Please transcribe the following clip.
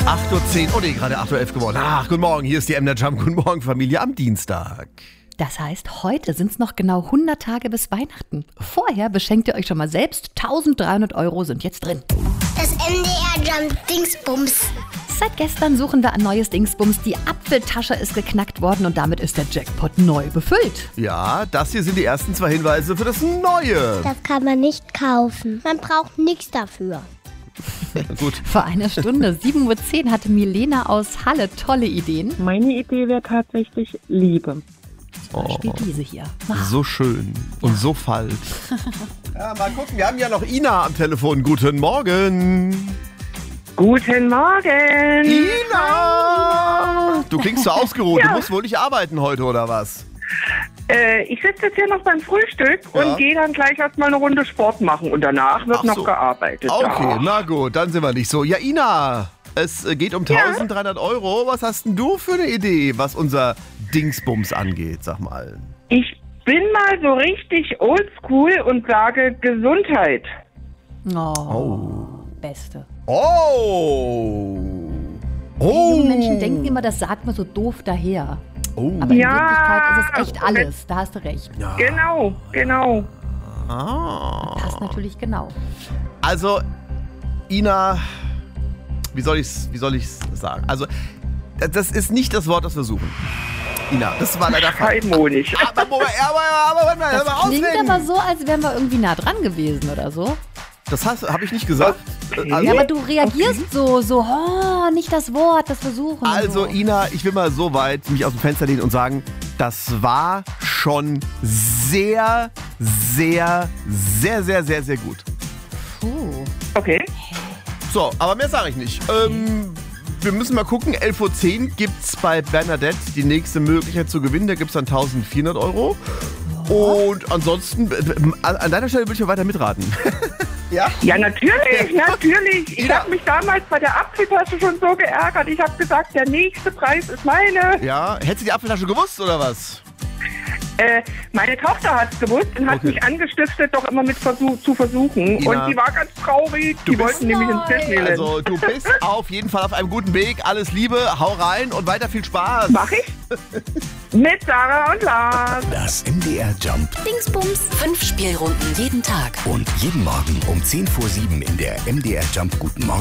8:10 Uhr, oh nee, gerade 8:11 Uhr geworden. Ach, guten Morgen, hier ist die MDR Jump. Guten Morgen, Familie, am Dienstag. Das heißt, heute sind es noch genau 100 Tage bis Weihnachten. Vorher beschenkt ihr euch schon mal selbst. 1.300 € sind jetzt drin. Das MDR Jump Dingsbums. Seit gestern suchen wir ein neues Dingsbums. Die Apfeltasche ist geknackt worden und damit ist der Jackpot neu befüllt. Ja, das hier sind die ersten 2 Hinweise für das Neue. Das kann man nicht kaufen. Man braucht nichts dafür. Gut. Vor einer Stunde, 7:10 Uhr, hatte Milena aus Halle tolle Ideen. Meine Idee wäre tatsächlich Liebe. Zum Beispiel diese hier. So schön und so falsch. Ja, mal gucken, wir haben ja noch Ina am Telefon. Guten Morgen. Guten Morgen! Ina! Du klingst so ausgeruht. Ja. Du musst wohl nicht arbeiten heute, oder was? Ich sitze jetzt hier noch beim Frühstück Ja. und gehe dann gleich erstmal eine Runde Sport machen. Und danach wird Ach noch so. gearbeitet. Okay, Ja. na gut, dann sind wir nicht so. Ja, Ina, es geht um 1.300 €. Was hast denn du für eine Idee, was unser Dingsbums angeht, sag mal? Ich bin mal so richtig oldschool und sage Gesundheit. Beste. Oh! Die jungen Menschen denken immer, das sagt man so doof daher. Oh. Aber in Ja. Wirklichkeit ist es echt alles. Da hast du recht. Ja. Genau. Passt natürlich genau. Also, Ina, wie soll ich's sagen? Also, das ist nicht das Wort, das wir suchen. Ina, das war leider falsch. Heimhonig. Aber hör mal Das klingt ausreden. aber so, als wären wir irgendwie nah dran gewesen oder so. Das habe ich nicht gesagt. Okay. Ja, aber du reagierst so, nicht das Wort, das Versuchen. Also, so. Ina, ich will mal so weit mich aus dem Fenster lehnen und sagen, das war schon sehr, sehr, sehr, sehr, sehr, sehr gut. Puh. Okay. So, aber mehr sage ich nicht. Wir müssen mal gucken, 11:10 Uhr gibt es bei Bernadette die nächste Möglichkeit zu gewinnen. Da gibt es dann 1.400 €. Und ansonsten, an deiner Stelle würde ich mal weiter mitraten. Ja? Ja, natürlich. Ich Ina. habe mich damals bei der Apfeltasche schon so geärgert. Ich habe gesagt, der nächste Preis ist meine. Ja, hättest du die Apfeltasche gewusst, oder was? Meine Tochter hat es gewusst und hat Okay. mich angestiftet, doch immer mit zu versuchen. Ina. Und die war ganz traurig. Du Die bist- wollten nämlich ins Disneyland. Also, du bist auf jeden Fall auf einem guten Weg. Alles Liebe, hau rein und weiter viel Spaß. Mach ich? Mit Sarah und Lars. Das MDR Jump Dingsbums. 5 Spielrunden jeden Tag. und jeden Morgen um 10 vor 7 in der MDR Jump Guten Morgen